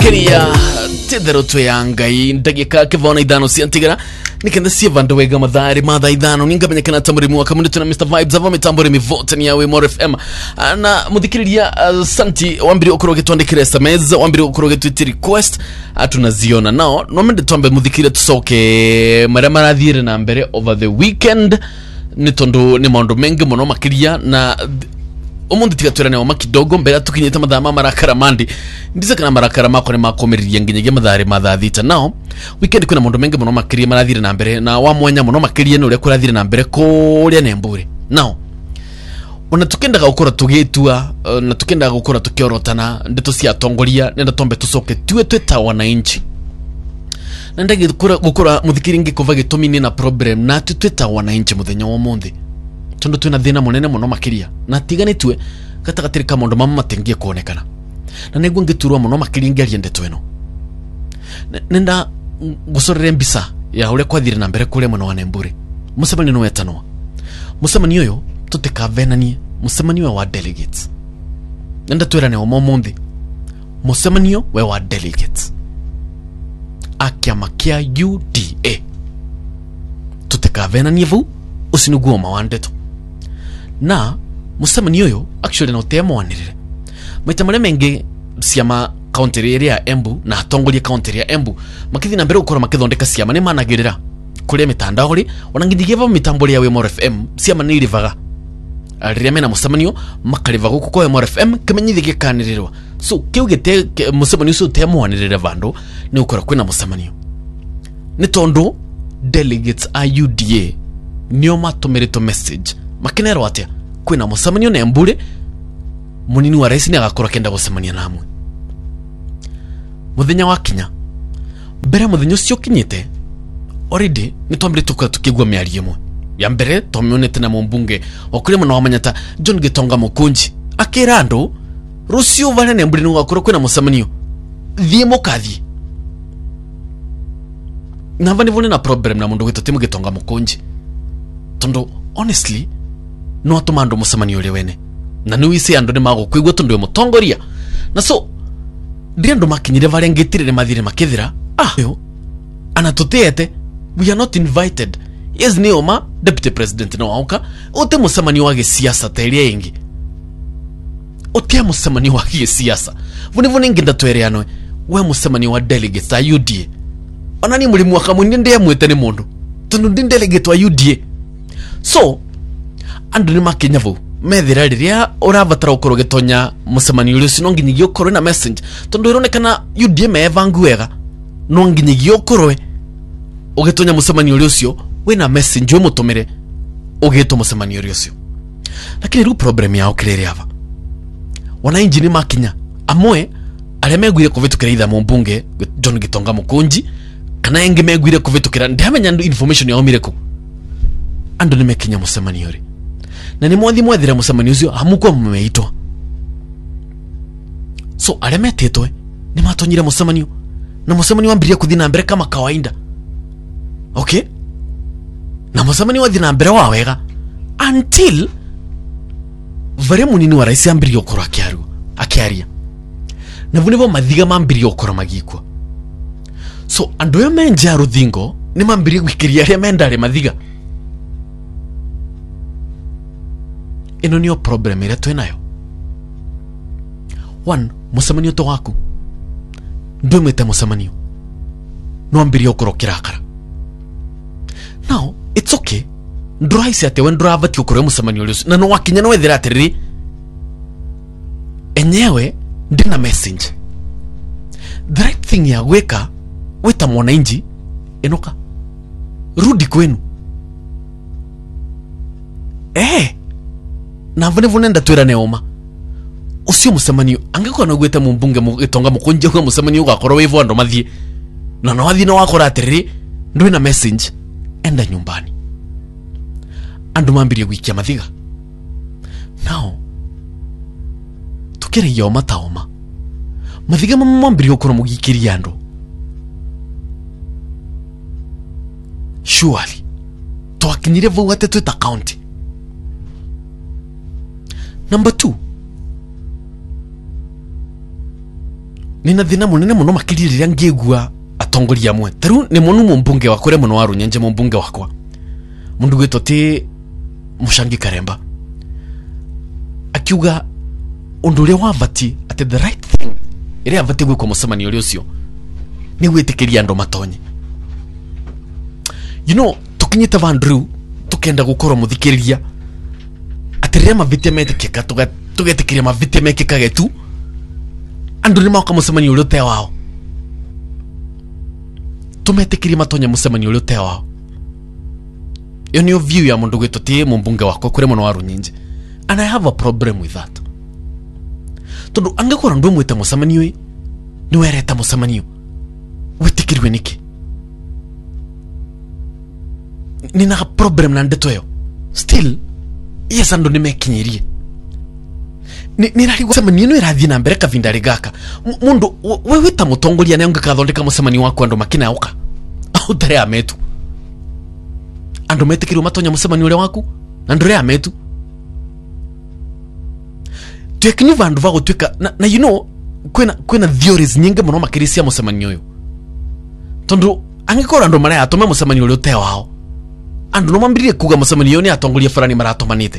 muthikiriya tethero tweyangai ndagika kivona idano ciantigara nikenda sievando wega mathari matha idano ningamenyekana ta murimu akamundu na Mr Vibes ava mitambore mivote ni yawe More FM na muthikiriya santi wambiri okoroge twandikire SMS wambiri okoroge tweet request atunaziona nao nomende tombe muthikiriya tusoke marathire na mbere over the weekend nitondu ni maundu mengi muno makiriya na omundi tigatwerane wa kidogo mbere tukinyeta mathama marakara mandi ndize kana marakara makore makomiriria nginyagia mathari mathathita nao weekend kuna maundu mengi muno makiriya marathire na mbere na wa mwanya muno makiriya ni uria kurathire na mbere kuria nembure nao ona tukendaga gukora tugitua na tukendaga gukora tukiorotana ndeto cia tongoria nenda tombe tusoke tuwe tweta wananchi na ndage gukora muthikiri ngikuva gitumini na problem na tweta wananchi muthenya wa mundi tondo twina thina munene muno makiriya na tiganitwe gatagatiri ka mundu mama matengie kuonekana na niguo ngiturwa muno makiriya ngerie ndeto eno nenda gusorere mbisa ya ule kwathire na mbere kule mwana wa Nembure musemani no wetanwa musemani uyo tutikavenanie musemani wa delegates nenda twerane wa momundi musemani we wa delegates akiamakia UDA tutikavenanie vu usinuguo mawandeto na musemani uyo actually no temwanirire maita mare mengi siama county area ya Embu na atongoria county ya Embu makithi na mbere ukora makithondeka siama ne managirira kuri mitandao ri onangindigiva mitambo ya we More FM siama ni rivaga ariame na musemanio makariva guku kwa More FM kimenyithige kanirirwa so kiugite musemanio so temwanirire vandu ni ukora kwina musemanio ni tondo delegates IUDA nio matumirito message makinero atia kwina musemanio na Embure munini wa rais ni agakora kenda gusemania namwe muthenya wa kinya mbere muthenya ucio kinyite already ni twambire tukigwa miario mwe ya mbere tomionete na mumbunge okure mwana wa Manyata John Gitonga Mukunji akira andu rucio vane na Embure ni agakora kwina musemanio thie mukathi na vani vone na problem na mundu gito timu Gitonga Mukunji tondo honestly no atumando musemanio ule wene na ni wisi andu ni mago kwigwa tondo mutongoria na so ndiendo makinyire vale ngetirire mathire makethira yo anatutete we are not invited yes ni oma deputy president no auka ote musemanio wa gisiasa teria ingi ote musemanio wa gisiasa vune ngenda twereanwe we musemanio wa delegates a UDA onani muri mwaka munini ndiye mwete ni mundu tundu ndi delegate wa UDA so andu ni makinya vu methira riria uravatara ukoro gitonya musemanio ule sino nginyigio ukoro na message tondo ironekana UDA mevangu wega no nginyigio ukoro ugitonya musemanio ule ucio wina message umutumire ugito musemanio ule ucio lakini ru problem yao kirere ava wananchi ni makinya amwe aria megwire kuvitukira itha mumbunge John Gitonga Mukunji kana enge megwire kuvitukira ndamenya information ya omireko andu ni mekinya musemanio ule na ni mwethira musemanio ucio hamukwa mumeitwa so aria metetwe ni matonyire musemanio na musemanio wambiria kuthina mbere kama kawaida okay na musemanio wathina mbere wa wega until vare munini wa rais ambiria ukora akiaria na vunivo mathiga mambiria ukora magikwa so andu yo menja ruthingo ni mambiria gwikiria aria mendare mathiga ino niyo problem ira twenayo one musemanio to waku ndumete musemanio no ambiria ukoro kirakara now it's okay nduraisi ate when dravati ukoro musemanio lisu na no wakinya no wethira atiriri enyewe ndina message the right thing ya gweka weta mwananchi enoka rudi kwenu na vune nda twera neoma ucio musemanio angekwa no gweta mumbunge Gitonga Mukunji kwa musemanio ugakora wivo ando mathie na no athi no wakora atiriri ndwi na message enda nyumbani andu mambirie gwikia mathiga now tukire yo mataoma mathiga mambirie ukora mugikiria andu surely twakinyire vo wate twita county. Number 2, nina thina munene muno makiririria ngigua atongoria amwe taru ni munu mumbunge wa kure muno wa Runyenje mumbunge wakwa mundu gwito ti Mushangi Karemba akiuga undu uria wabati ati the right thing iria abati gwikwa mucemanio uri ucio ni gwitikiria andu matonye. You know, tukinyita Vandrew tukenda gukora muthikiriria atiria mavite metikika tugetikiria mavite mekikage tu andu ni mauka mucemanio uri utea wao tumetikiria matonye mucemanio uri utea wao. Iyo niyo view ya mundu gwito ti mumbunge wakwa kure muno wa Runyenje, and I have a problem with that. Tondu angekora ndu mwita mucemanio ni wereta mucemanio witikirwe niki nina problem na ndeto yo still yes ando nimekinyirie ni rari mucemanio no irathie na mbere kavinda rigaka mundu we wita mutongoria ne ngakathondeka mucemanio wako andu makina uka au tare ametu andu metikirwe matonya mucemanio ule waku na ndure ametu tuekinyu vandu vago tuika na you know kwena theories nyingi muno makirisia mucemanio uyu tondu angikora andu maria atome mucemanio ule utea wao andu no mambirie kuga mucemanio ni atongoria fulani maratomanite,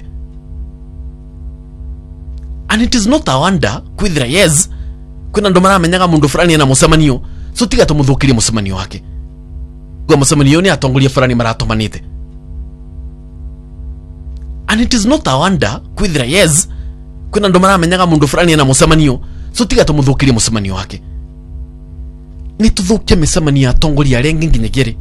and it is not a wonder kwithira yes kwena andu maramenyaga mundu fulani na mucemanio so tiga tumuthukirie mucemanio wake kuga mucemanio ni atongoria fulani maratomanite, and it is not a wonder kwithira yes kwena andu maramenyaga mundu fulani na mucemanio so tiga tumuthukirie mucemanio wake ni tuthukie micemanio atongoria arengi nginyegere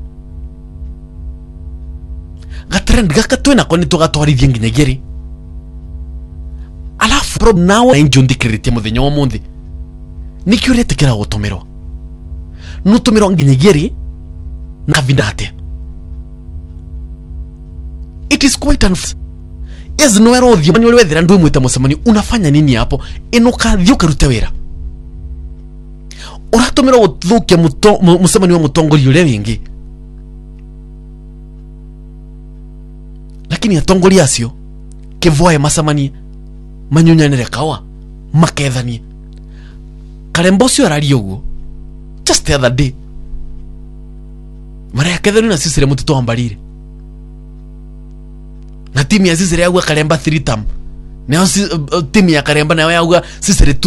gatrend gaka twena ko ni tugatwarithie nginyegere alafu pro now injundi kirite muthenya wa muthi nikyo retekera gutumirwa nutumirwa nginyegere na vindate. It is quite unfair. Yes, no ero thio mani wethera ndu mwita mucemanio unafanya nini hapo enoka thio karute wera uratumira guthukia mucemanio wa mutongoria ule wingi, lakini atongoria acio kivoe macamanie manyunyanire kawa makethanie. Karemba ucio arari uguo just the other day maria kethani na Cicely Mutito ambarire na timu ya Cicely yagua Karemba 3 term nao timu ya Karemba nayo yagua Cicely